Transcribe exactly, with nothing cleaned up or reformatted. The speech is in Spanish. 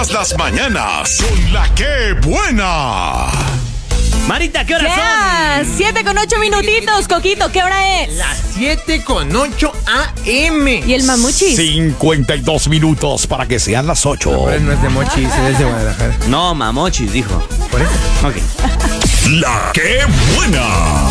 Las mañanas con La Que Buena. Marita, ¿qué hora Yeah, son? siete con ocho minutitos, Coquito, ¿qué hora es? Las siete con ocho a eme. ¿Y el mamuchis? cincuenta y dos minutos para que sean las ocho. No, no es de Mochis, es de Guadalajara. No, mamochis, dijo. Por eso. Ok. La Que Buena.